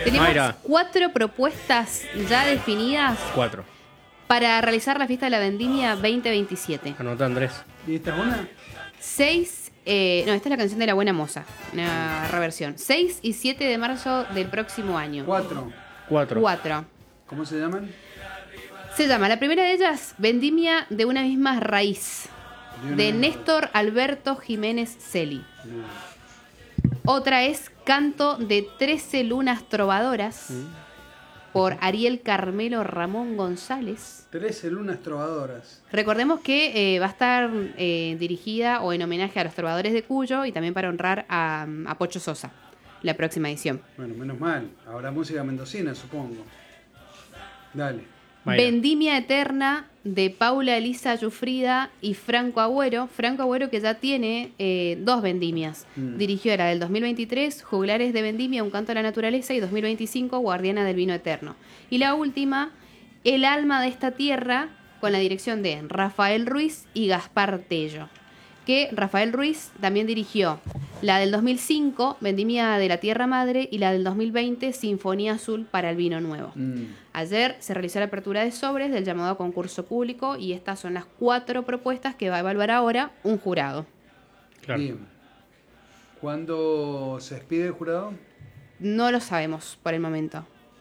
Tenemos Mayra. 4 propuestas ya definidas 4. para realizar la fiesta de la vendimia 2027. Anota, Andrés. ¿Y esta es una? 6, esta es la canción de La Buena Moza, una reversión. 6 y 7 de marzo del próximo año. 4. 4. ¿Cómo se llaman? Se llama, la primera de ellas, Vendimia de una misma raíz, de Néstor Alberto Jiménez Celi. Otra es Canto de 13 lunas trovadoras, por Ariel Carmelo Ramón González. 13 lunas trovadoras. Recordemos que va a estar dirigida o en homenaje a los trovadores de Cuyo y también para honrar a Pocho Sosa, la próxima edición. Bueno, menos mal. Habrá música mendocina, supongo. Dale. Mayra. Vendimia Eterna de Paula Elisa Yufrida y Franco Agüero. Franco Agüero que ya tiene 2 vendimias. Dirigió la del 2023, Juglares de Vendimia, un canto a la naturaleza, y 2025, Guardiana del Vino Eterno. Y la última, El alma de esta tierra, con la dirección de Rafael Ruiz y Gaspar Tello. Que Rafael Ruiz también dirigió la del 2005, Vendimia de la Tierra Madre, y la del 2020, Sinfonía Azul para el Vino Nuevo. Ayer se realizó la apertura de sobres del llamado a concurso público y estas son las 4 propuestas que va a evaluar ahora un jurado. Claro. Bien. ¿Cuándo se despide el jurado? No lo sabemos por el momento.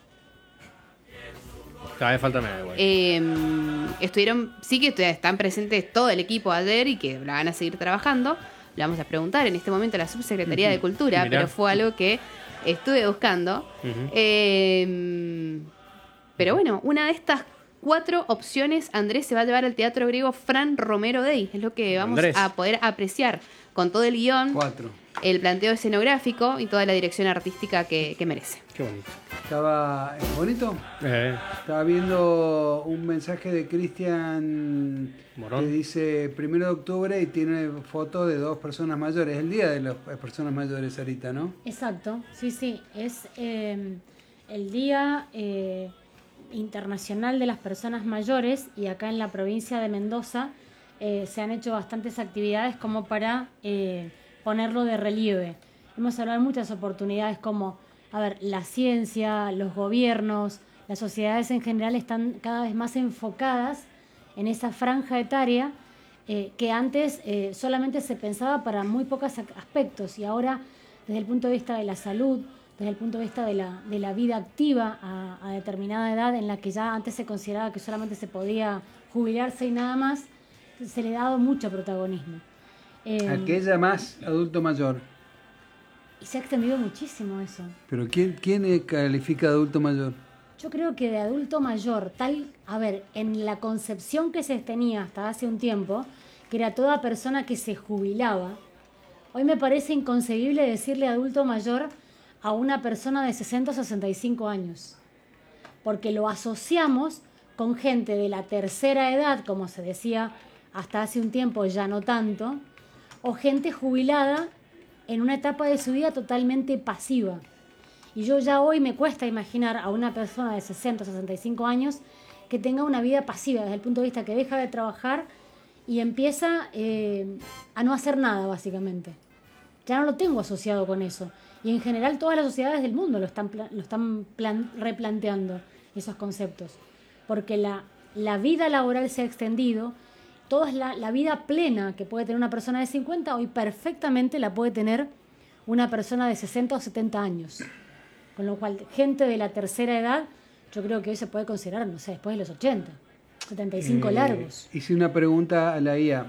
Cada vez falta menos igual. Sí que están presentes todo el equipo ayer y que la van a seguir trabajando. Le vamos a preguntar en este momento a la Subsecretaría de Cultura, Mirá. pero fue algo que estuve buscando. Pero bueno, una de estas 4 opciones, Andrés, se va a llevar al Teatro Griego Fran Romero Day. Es lo que vamos Andrés. a poder apreciar con todo el guión, 4. el planteo escenográfico y toda la dirección artística que merece. Qué bonito. ¿Es bonito? Estaba viendo un mensaje de Cristian Morón. que dice 1 de octubre y tiene fotos de 2 personas mayores. Es el día de las personas mayores ahorita, ¿no? Exacto, sí, es el Día Internacional de las Personas Mayores, y acá en la provincia de Mendoza se han hecho bastantes actividades como para ponerlo de relieve. Hemos hablado de muchas oportunidades como, la ciencia, los gobiernos, las sociedades en general están cada vez más enfocadas en esa franja etaria que antes solamente se pensaba para muy pocos aspectos, y ahora desde el punto de vista de la salud, desde el punto de vista de la vida activa a determinada edad, en la que ya antes se consideraba que solamente se podía jubilarse y nada más, se le ha dado mucho protagonismo. Aquella más adulto mayor. Y se ha extendido muchísimo eso. ¿Pero quién califica de adulto mayor? Yo creo que de adulto mayor, en la concepción que se tenía hasta hace un tiempo, que era toda persona que se jubilaba, hoy me parece inconcebible decirle adulto mayor a una persona de 60 o 65 años, porque lo asociamos con gente de la tercera edad, como se decía hasta hace un tiempo, ya no tanto, o gente jubilada en una etapa de su vida totalmente pasiva. Y yo ya hoy me cuesta imaginar a una persona de 60 o 65 años que tenga una vida pasiva, desde el punto de vista que deja de trabajar y empieza a no hacer nada, básicamente. Ya no lo tengo asociado con eso. Y en general todas las sociedades del mundo lo están replanteando, esos conceptos. Porque la vida laboral se ha extendido, toda la vida plena que puede tener una persona de 50, hoy perfectamente la puede tener una persona de 60 o 70 años. Con lo cual, gente de la tercera edad, yo creo que hoy se puede considerar, no sé, después de los 80, 75 largos. Hice una pregunta a la IA.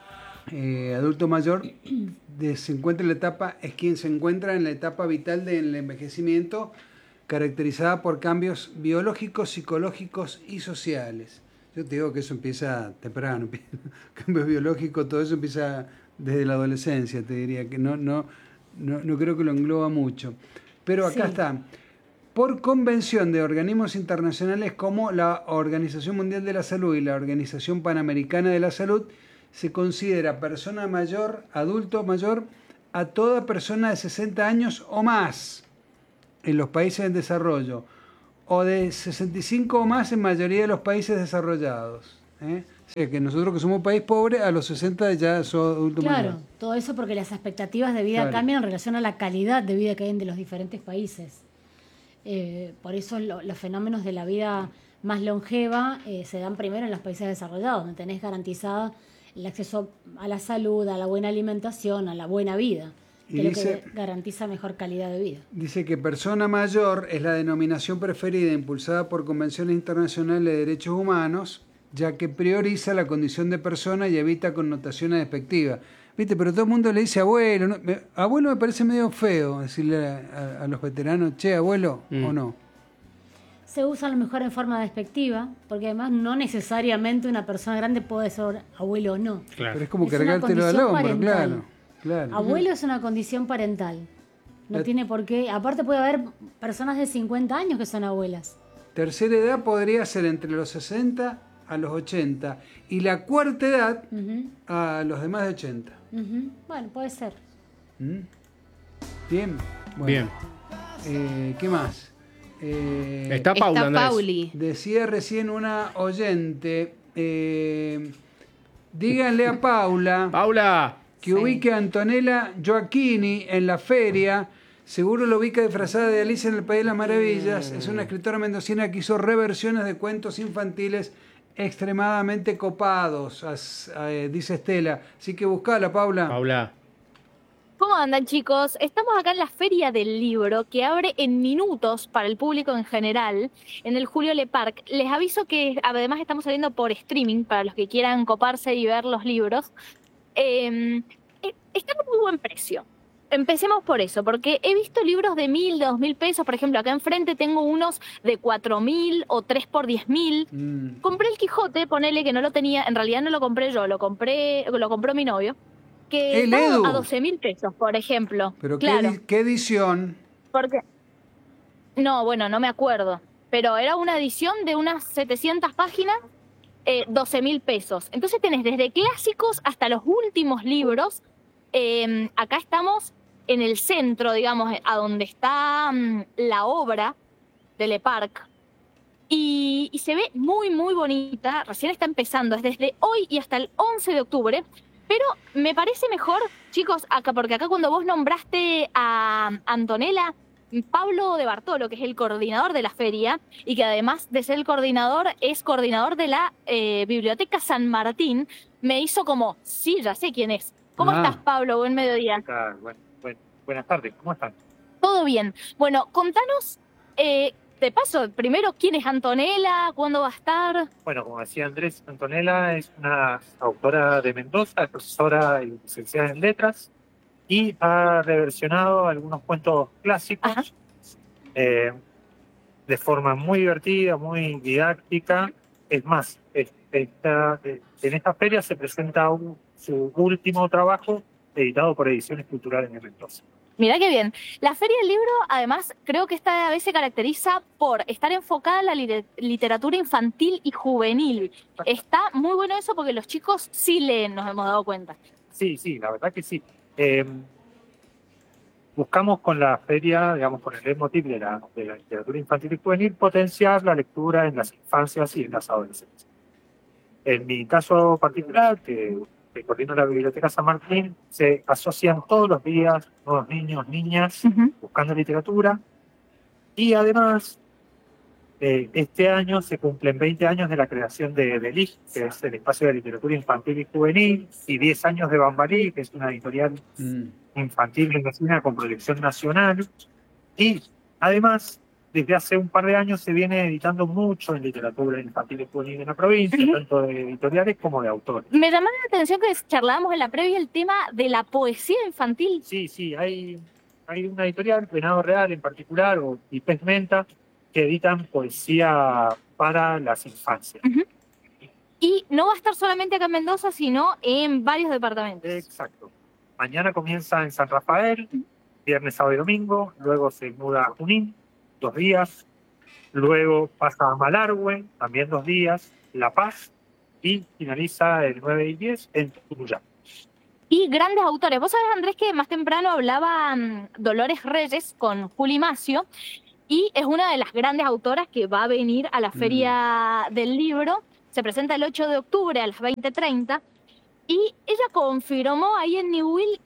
Adulto mayor se encuentra en la etapa, es quien se encuentra en la etapa vital del envejecimiento, caracterizada por cambios biológicos, psicológicos y sociales. Yo te digo que eso empieza temprano, cambios biológicos, todo eso empieza desde la adolescencia, te diría que no creo que lo engloba mucho. Pero acá está, por convención de organismos internacionales como la Organización Mundial de la Salud y la Organización Panamericana de la Salud, se considera persona mayor, adulto mayor, a toda persona de 60 años o más en los países en desarrollo, o de 65 o más en mayoría de los países desarrollados. O sea, que nosotros que somos un país pobre, a los 60 ya somos adultos mayores. Claro, todo eso porque las expectativas de vida cambian en relación a la calidad de vida que hay en los diferentes países. Por eso los fenómenos de la vida más longeva se dan primero en los países desarrollados, donde tenés garantizado el acceso a la salud, a la buena alimentación, a la buena vida, que es lo que garantiza mejor calidad de vida. Dice que persona mayor es la denominación preferida impulsada por convenciones internacionales de derechos humanos, ya que prioriza la condición de persona y evita connotaciones despectivas. ¿Viste? Pero todo el mundo le dice abuelo. ¿No? Abuelo me parece medio feo decirle a los veteranos, che, abuelo, o no. Se usa a lo mejor en forma despectiva, porque además no necesariamente una persona grande puede ser abuelo o no. Claro. Pero es como cargártelo al hombro, claro. Abuelo es una condición parental. No tiene por qué. Aparte puede haber personas de 50 años que son abuelas. Tercera edad podría ser entre los 60 a los 80 y la cuarta edad a los de más de 80. Bueno, puede ser. Bien. Bueno. Bien. ¿Qué más? Está Paula, Está Pauli. Decía recién una oyente, díganle a Paula Paula. que ubique a Antonella Gioacchini en la feria. Seguro lo ubica disfrazada de Alicia en el País de las Maravillas. Es una escritora mendocina que hizo reversiones de cuentos infantiles extremadamente copados, dice Estela. Así que buscala, Paula. Paula. ¿Cómo andan, chicos? Estamos acá en la Feria del Libro, que abre en minutos para el público en general, en el Julio Le Parc. Les aviso que además estamos saliendo por streaming, para los que quieran coparse y ver los libros. Están a muy buen precio. Empecemos por eso, porque he visto libros de 1.000, de 2.000 pesos. Por ejemplo, acá enfrente tengo unos de 4.000 o 3 por 10.000. Compré el Quijote, ponele que no lo tenía, en realidad no lo compré yo, lo compró mi novio, que El estaba Edu. a 12.000 pesos, por ejemplo. Pero claro, ¿qué edición? porque no, bueno, no me acuerdo, pero era una edición de unas 700 páginas, 12.000 pesos. Entonces tenés desde clásicos hasta los últimos libros. Acá estamos en el centro, digamos, a donde está la obra de Le Parc. Y se ve muy, muy bonita. Recién está empezando, es desde hoy y hasta el 11 de octubre. Pero me parece mejor, chicos, acá, porque acá cuando vos nombraste a Antonella, Pablo de Bartolo, que es el coordinador de la feria, y que además de ser el coordinador, es coordinador de la Biblioteca San Martín, me hizo como, sí, ya sé quién es. ¿Cómo estás, Pablo? Buen mediodía. Buenas tardes, ¿cómo están? Todo bien. Bueno, contanos, de paso, primero, ¿quién es Antonella? ¿Cuándo va a estar? Bueno, como decía Andrés, Antonella es una autora de Mendoza, es profesora y licenciada en letras, y ha reversionado algunos cuentos clásicos de forma muy divertida, muy didáctica. Es más, en esta feria se presenta su último trabajo editado por Ediciones Culturales de Mendoza. Mirá qué bien. La Feria del Libro, además, creo que esta vez se caracteriza por estar enfocada en la literatura infantil y juvenil. Está muy bueno eso porque los chicos sí leen, nos hemos dado cuenta. Sí, la verdad que sí. Buscamos con la feria, digamos, con el leitmotiv de la literatura infantil y juvenil, potenciar la lectura en las infancias y en las adolescencias. En mi caso particular, que coordino la Biblioteca San Martín, se asocian todos los días nuevos niños, niñas, buscando literatura. Y además, este año se cumplen 20 años de la creación de LIJ, que es el Espacio de Literatura Infantil y Juvenil, y 10 años de Bambalí, que es una editorial infantil mendocina con proyección nacional. Y además, desde hace un par de años se viene editando mucho en literatura infantil y juvenil en la provincia, tanto de editoriales como de autores. Me llamó la atención que charlábamos en la previa el tema de la poesía infantil. Sí, hay una editorial, Venado Real en particular, y Pez Menta, que editan poesía para las infancias. Y no va a estar solamente acá en Mendoza, sino en varios departamentos. Exacto. Mañana comienza en San Rafael, viernes, sábado y domingo, luego se muda a Junín, 2 días, luego pasa a Malargüe, también 2 días, La Paz, y finaliza el 9 y 10 en Tuyuyá. Y grandes autores. Vos sabés, Andrés, que más temprano hablaba Dolores Reyes con Juli Macio, y es una de las grandes autoras que va a venir a la Feria del Libro. Se presenta el 8 de octubre a las 20:30, y ella confirmó ahí en Newell que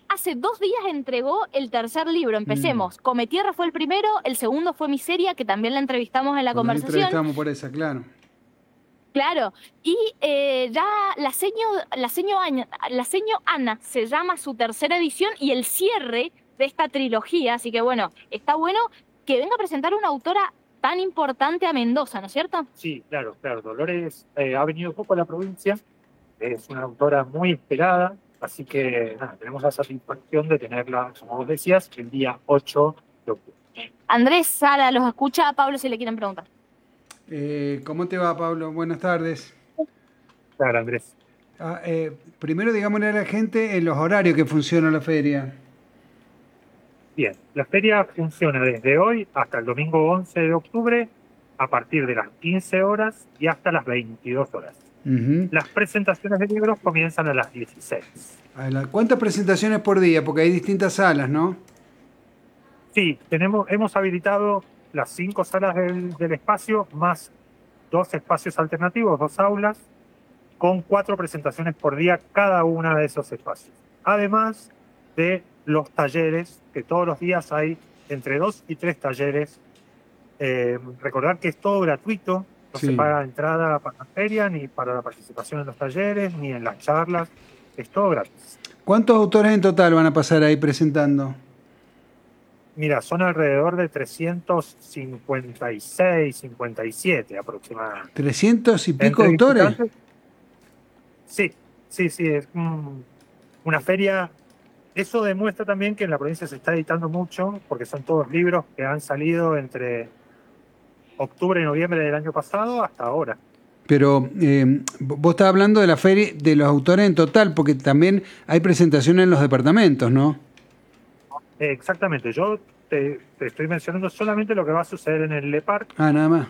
hace 2 días entregó el tercer libro. Empecemos. Come Tierra fue el primero, el segundo fue Miseria, que también la entrevistamos en la conversación. Entrevistamos por esa, claro. Claro, y ya la seño Ana se llama su tercera edición y el cierre de esta trilogía, así que bueno, está bueno que venga a presentar una autora tan importante a Mendoza, ¿no es cierto? Sí, claro. Dolores ha venido poco a la provincia, es una autora muy esperada, así que nada, tenemos la satisfacción de tenerla, como vos decías, el día 8 de octubre. Andrés, Sara, los escucha a Pablo si le quieren preguntar. ¿Cómo te va, Pablo? Buenas tardes. Claro, Andrés. Primero, digámosle a la gente los horarios que funciona la feria. Bien, la feria funciona desde hoy hasta el domingo 11 de octubre a partir de las 15 horas y hasta las 22 horas. Las presentaciones de libros comienzan a las 16. ¿Cuántas presentaciones por día? Porque hay distintas salas, ¿no? Sí, hemos habilitado las 5 salas del espacio, más 2 espacios alternativos, 2 aulas, con 4 presentaciones por día cada una de esos espacios. Además de los talleres, que todos los días hay entre 2 y 3 talleres. Recordar que es todo gratuito, no se paga entrada para la feria, ni para la participación en los talleres, ni en las charlas, es todo gratis. ¿Cuántos autores en total van a pasar ahí presentando? Mira, son alrededor de 356, 57 aproximadamente. ¿300 y pico autores? Sí, es una feria. Eso demuestra también que en la provincia se está editando mucho, porque son todos libros que han salido entre octubre y noviembre del año pasado hasta ahora. Pero vos estás hablando de la feria de los autores en total, porque también hay presentaciones en los departamentos, ¿no? Exactamente, yo te estoy mencionando solamente lo que va a suceder en el LEPARC. Nada más.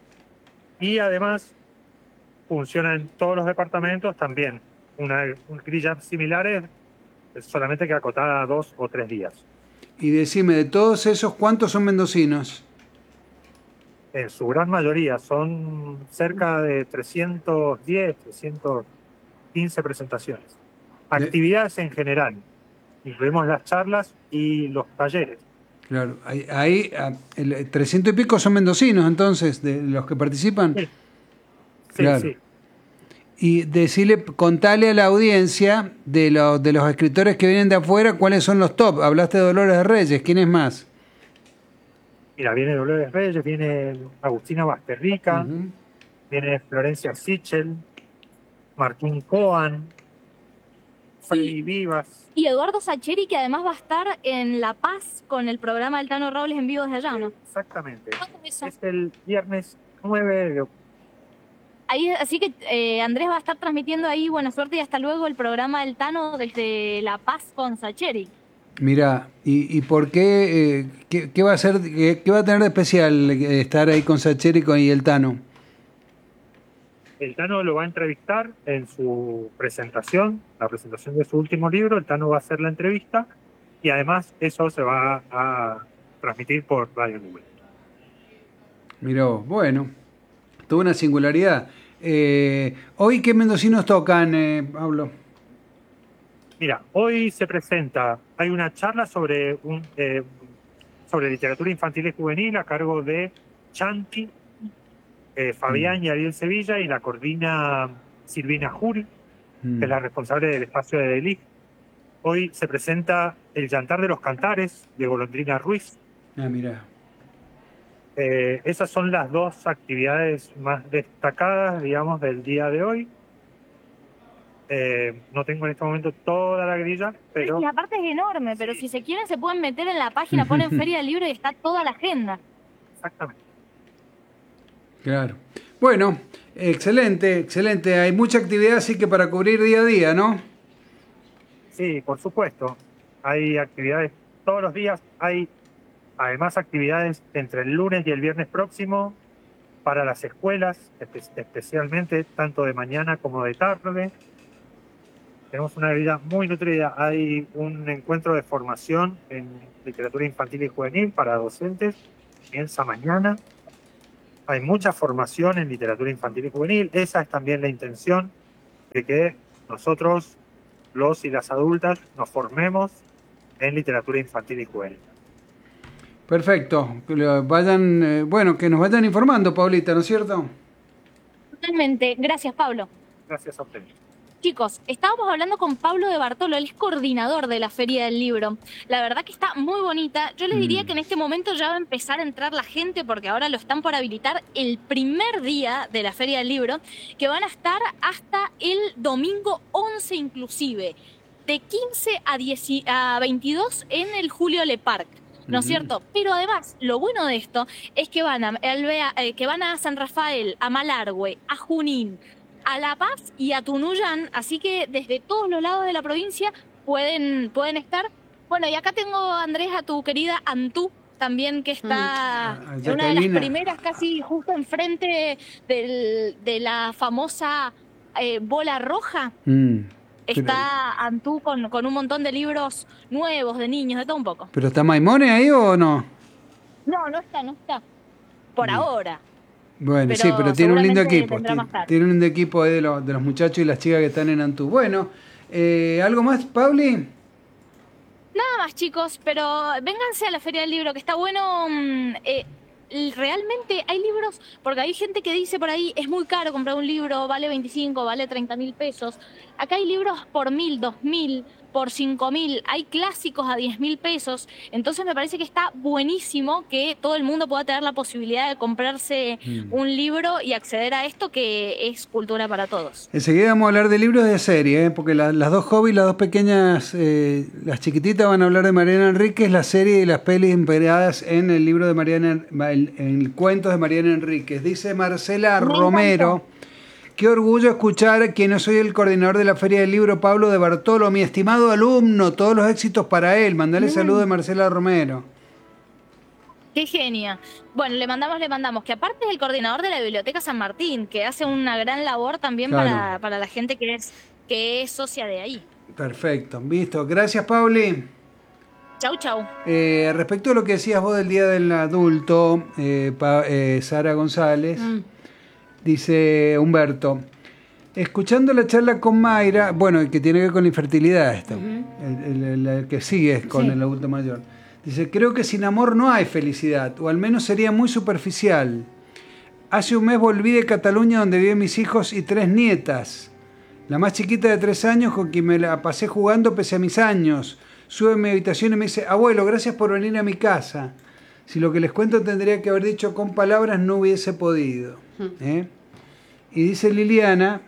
Y además funciona en todos los departamentos también. Una grilla similares, solamente que acotada a 2 o 3 días. Y decime, de todos esos, ¿cuántos son mendocinos? En su gran mayoría, son cerca de 310, 315 presentaciones. Actividades en general. Incluimos las charlas y los talleres. Claro, ahí 300 y pico son mendocinos, entonces, de los que participan. Sí, claro. Sí. Y contale a la audiencia de los escritores que vienen de afuera, ¿cuáles son los top? Hablaste de Dolores Reyes, ¿quién es más? Mira, viene Dolores Reyes, viene Agustina Basterrica, viene Florencia Sichel, Martín Coan, Freddy Vivas. Y Eduardo Sacheri, que además va a estar en La Paz con el programa del Tano Robles en vivo desde allá, ¿no? Exactamente. ¿Cuándo es eso? Es el viernes 9 de octubre. Ahí, así que Andrés va a estar transmitiendo ahí, buena suerte y hasta luego, el programa del Tano desde La Paz con Sacheri. Mira, ¿y por qué? ¿Qué va a hacer? ¿Qué va a tener de especial estar ahí con Sacheri y el Tano? El Tano lo va a entrevistar en su presentación, la presentación de su último libro. El Tano va a hacer la entrevista y además eso se va a transmitir por Radio Nube. Mirá vos, bueno, tuvo una singularidad. ¿Hoy qué mendocinos tocan, Pablo? Mira, hoy se presenta, hay una charla sobre literatura infantil y juvenil a cargo de Chanti, Fabián y Ariel Sevilla, y la coordina Silvina Jury, que es la responsable del espacio de Delich. Hoy se presenta El Llantar de los Cantares, de Golondrina Ruiz. Mira. Esas son las 2 actividades más destacadas, digamos, del día de hoy. No tengo en este momento toda la grilla, pero... Y aparte es enorme, pero si se quieren se pueden meter en la página, ponen Feria del Libro y está toda la agenda. Exactamente. Claro. Bueno, excelente. Hay mucha actividad, así que para cubrir día a día, ¿no? Sí, por supuesto. Hay actividades todos los días. Hay además actividades entre el lunes y el viernes próximo para las escuelas, especialmente tanto de mañana como de tarde. Tenemos una vida muy nutrida. Hay un encuentro de formación en literatura infantil y juvenil para docentes. Comienza mañana. Hay mucha formación en literatura infantil y juvenil. Esa es también la intención de que nosotros, los y las adultas nos formemos en literatura infantil y juvenil. Perfecto. Que vayan, que nos vayan informando, Paulita, ¿no es cierto? Totalmente. Gracias, Pablo. Gracias a ustedes. Chicos, estábamos hablando con Pablo de Bartolo, él es coordinador de la Feria del Libro. La verdad que está muy bonita. Yo les diría que en este momento ya va a empezar a entrar la gente, porque ahora lo están por habilitar el primer día de la Feria del Libro, que van a estar hasta el domingo 11 inclusive, de 15 a 22 en el Julio Le Parc. ¿No es cierto? Pero además, lo bueno de esto es que van a San Rafael, a Malargüe, a Junín, a La Paz y a Tunuyán, así que desde todos los lados de la provincia pueden estar. Bueno, y acá tengo, Andrés, a tu querida Antú, también, que está una de las primeras, casi justo enfrente de la famosa bola roja. Está Antú con un montón de libros nuevos, de niños, de todo un poco. ¿Pero está Maimone ahí o no? No está. Por ahora. Bueno, sí, pero tiene un lindo equipo. Tiene un lindo equipo de los muchachos y las chicas que están en Antú. Bueno, ¿algo más, Pauli? Nada más, chicos, pero vénganse a la Feria del Libro, que está bueno. Realmente hay libros, porque hay gente que dice por ahí, es muy caro comprar un libro, vale 25, vale 30.000 pesos. Acá hay libros por 1.000, 2.000, por 5.000, hay clásicos a 10.000 pesos. Entonces me parece que está buenísimo que todo el mundo pueda tener la posibilidad de comprarse un libro y acceder a esto, que es cultura para todos. Enseguida vamos a hablar de libros de serie, porque las dos hobbies, las dos pequeñas, las chiquititas van a hablar de Mariana Enríquez, la serie y las pelis inspiradas en el libro de en el cuento de Mariana Enríquez. Dice Marcela Romero: qué orgullo escuchar que no soy el coordinador de la Feria del Libro, Pablo de Bartolo, mi estimado alumno, todos los éxitos para él. Mandale saludos de Marcela Romero. Qué genia. Bueno, le mandamos, que aparte es el coordinador de la Biblioteca San Martín, que hace una gran labor también para la gente que es socia de ahí. Perfecto, visto. Gracias, Pauli. Chau. Respecto a lo que decías vos del Día del Adulto, Sara González, dice Humberto, escuchando la charla con Mayra, bueno, que tiene que ver con la infertilidad esto, el que sigue con el adulto mayor. Dice, creo que sin amor no hay felicidad, o al menos sería muy superficial. Hace un mes volví de Cataluña, donde viven mis hijos y 3 nietas. La más chiquita de 3 años, con quien me la pasé jugando pese a mis años. Sube a mi habitación y me dice, abuelo, gracias por venir a mi casa. Si lo que les cuento tendría que haber dicho con palabras, no hubiese podido. Y dice Liliana,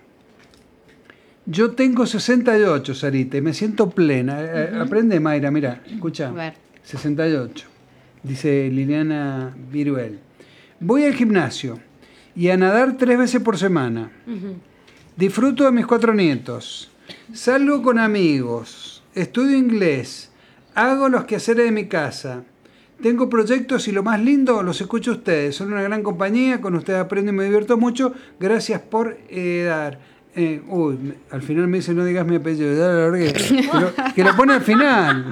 yo tengo 68, Sarita, y me siento plena. Aprende, Mayra, mira, escucha. 68, dice Liliana Viruel. Voy al gimnasio y a nadar 3 veces por semana. Disfruto de mis 4 nietos. Salgo con amigos. Estudio inglés. Hago los quehaceres de mi casa. Tengo proyectos y lo más lindo, los escucho a ustedes. Son una gran compañía, con ustedes aprendo y me divierto mucho. Gracias por dar. Al final me dice, no digas mi apellido. Que lo pone al final.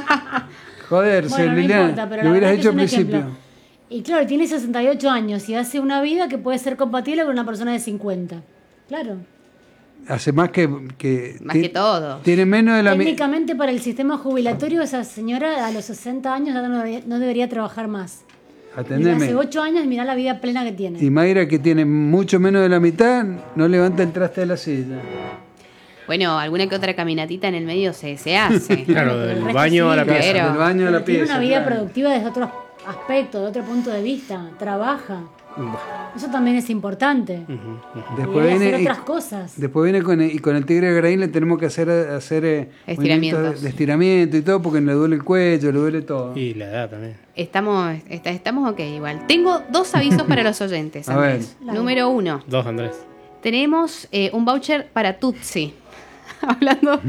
Joder, bueno, no Liliana, importa, pero lo hubieras hecho al un principio. ejemplo. Y claro, tiene 68 años y hace una vida que puede ser compatible con una persona de 50. Claro. Hace más que todo. Tiene menos de la Técnicamente para el sistema jubilatorio, esa señora a los 60 años ya no debería trabajar más. Atendeme. Hace 8 años y mirá la vida plena que tiene. Y Mayra, que tiene mucho menos de la mitad, no levanta el traste de la silla. Bueno, alguna que otra caminatita en el medio se hace. Claro, del baño a la pieza. Del baño a la pieza. Tiene una vida productiva desde otros aspectos, de otro punto de vista. Trabaja. Eso también es importante. Después viene viene otras cosas. Después viene con el tigre de Grain, le tenemos que hacer estiramientos de estiramiento y todo, porque le duele el cuello, le duele todo. Y la edad también. Estamos ok igual. Tengo 2 avisos para los oyentes, Andrés. Número 1. 2, Andrés. Tenemos un voucher para Tutsi. Hablando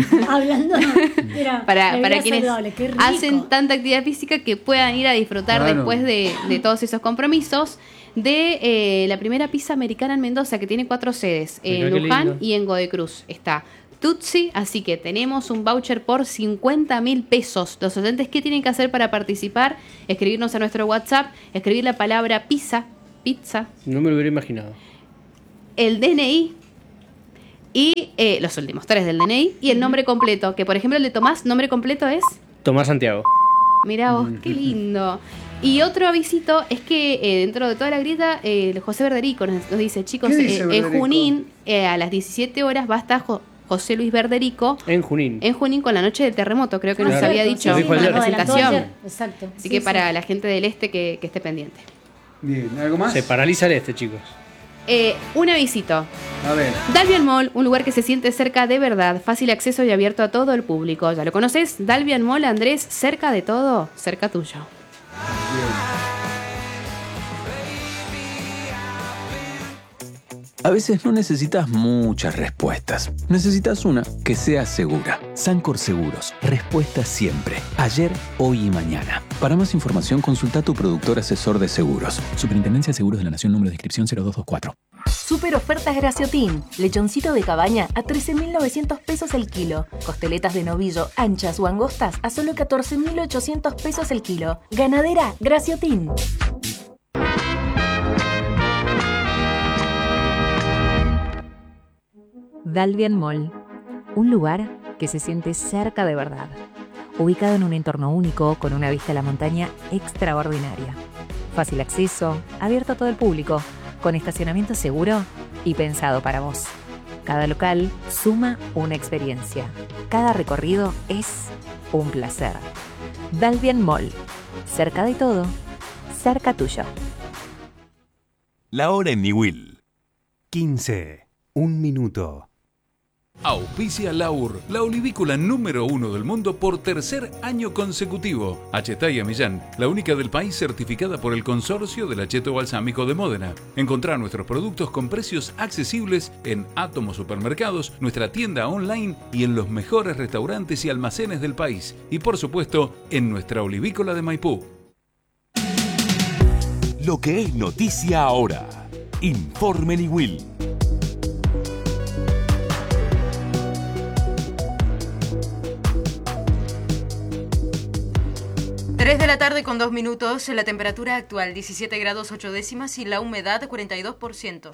para quienes hacen tanta actividad física que puedan ir a disfrutar después de todos esos compromisos de la primera pizza americana en Mendoza, que tiene 4 sedes, en Luján y en Godecruz está Tutsi, así que tenemos un voucher por 50.000 pesos. Los oyentes, ¿qué tienen que hacer para participar? Escribirnos a nuestro WhatsApp, escribir la palabra pizza, No me lo hubiera imaginado. el DNI Y los últimos 3 del DNI y el nombre completo, que por ejemplo el de Tomás, nombre completo es... Tomás Santiago. Mirá vos, qué lindo. Y otro avisito es que dentro de toda la grieta, José Verderico nos dice, chicos, ¿Qué dice en Verderico? Junín, a las 17 horas va a estar José Luis Verderico En Junín. en Junín con la noche del terremoto, creo que nos Claro. había Cierto, dicho Lo dijo en la ayer. lo adelantó presentación. ayer, exacto. Así que para la gente del este que esté pendiente. Bien, ¿algo más? Se paraliza el este, chicos. Un avisito. A ver. Dalvian Mall, un lugar que se siente cerca de verdad, fácil acceso y abierto a todo el público. ¿Ya lo conoces? Dalvian Mall, Andrés, cerca de todo, cerca tuyo. A veces no necesitas muchas respuestas. Necesitas una que sea segura. Sancor Seguros. Respuesta siempre. Ayer, hoy y mañana. Para más información, consulta a tu productor asesor de seguros. Superintendencia de Seguros de la Nación, número de inscripción 0224. Super ofertas Graciotin. Lechoncito de cabaña a 13.900 pesos el kilo. Costeletas de novillo, anchas o angostas a solo 14.800 pesos el kilo. Ganadera Graciotin. Dalvian Mall, un lugar que se siente cerca de verdad, ubicado en un entorno único con una vista a la montaña extraordinaria. Fácil acceso, abierto a todo el público, con estacionamiento seguro y pensado para vos. Cada local suma una experiencia. Cada recorrido es un placer. Dalvian Mall, cerca de todo, cerca tuyo. La hora en Niwil. 15. 1 minuto. Auspicia Laur, la olivícola número 1 del mundo por tercer año consecutivo. Achetaya Millán, la única del país certificada por el Consorcio del Acheto Balsámico de Módena. Encontrá nuestros productos con precios accesibles en Átomo Supermercados, nuestra tienda online y en los mejores restaurantes y almacenes del país. Y por supuesto, en nuestra olivícola de Maipú. Lo que es noticia ahora. Informe Niwil. 3 de la tarde con 2 minutos, la temperatura actual 17 grados 8 décimas y la humedad 42%.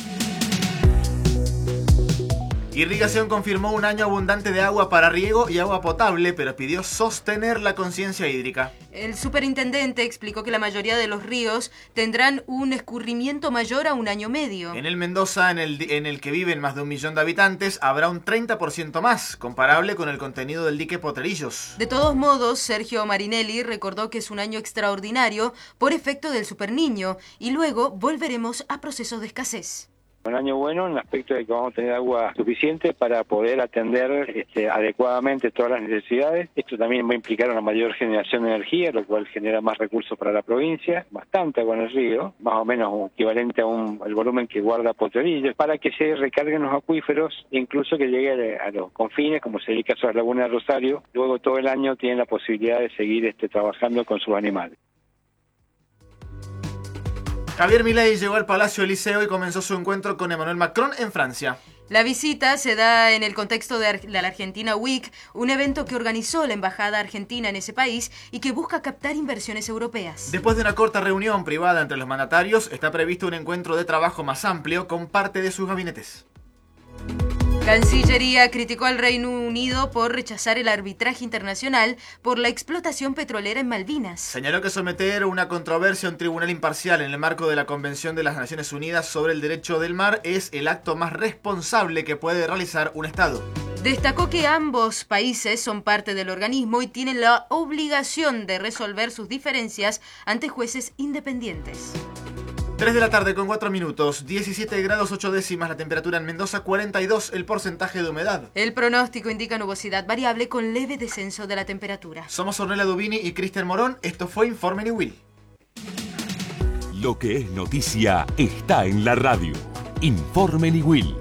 Irrigación confirmó un año abundante de agua para riego y agua potable, pero pidió sostener la conciencia hídrica. El superintendente explicó que la mayoría de los ríos tendrán un escurrimiento mayor a un año medio. En el Mendoza, en el que viven más de 1 millón de habitantes, habrá un 30% más, comparable con el contenido del dique Potrerillos. De todos modos, Sergio Marinelli recordó que es un año extraordinario por efecto del Superniño y luego volveremos a procesos de escasez. Un año bueno en el aspecto de que vamos a tener agua suficiente para poder atender adecuadamente todas las necesidades. Esto también va a implicar una mayor generación de energía, lo cual genera más recursos para la provincia, bastante agua en el río, más o menos equivalente a el volumen que guarda Potrerillos, para que se recarguen los acuíferos, incluso que llegue a los confines, como sería el caso de la Laguna de Rosario. Luego todo el año tienen la posibilidad de seguir trabajando con sus animales. Javier Milei llegó al Palacio Eliseo y comenzó su encuentro con Emmanuel Macron en Francia. La visita se da en el contexto de la Argentina Week, un evento que organizó la Embajada Argentina en ese país y que busca captar inversiones europeas. Después de una corta reunión privada entre los mandatarios, está previsto un encuentro de trabajo más amplio con parte de sus gabinetes. Cancillería criticó al Reino Unido por rechazar el arbitraje internacional por la explotación petrolera en Malvinas. Señaló que someter una controversia a un tribunal imparcial en el marco de la Convención de las Naciones Unidas sobre el Derecho del Mar es el acto más responsable que puede realizar un Estado. Destacó que ambos países son parte del organismo y tienen la obligación de resolver sus diferencias ante jueces independientes. 3 de la tarde con 4 minutos, 17 grados 8 décimas la temperatura en Mendoza, 42 el porcentaje de humedad. El pronóstico indica nubosidad variable con leve descenso de la temperatura. Somos Ornella Dubini y Cristian Morón, esto fue Informe Niwil. Lo que es noticia está en la radio. Informe Niwil.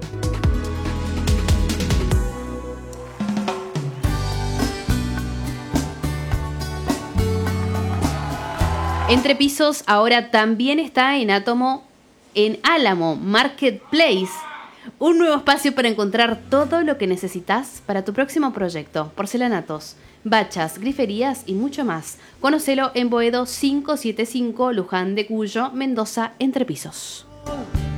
Entre Pisos ahora también está en Álamo Marketplace, un nuevo espacio para encontrar todo lo que necesitas para tu próximo proyecto, porcelanatos, bachas, griferías y mucho más. Conócelo en Boedo 575, Luján de Cuyo, Mendoza, Entre Pisos.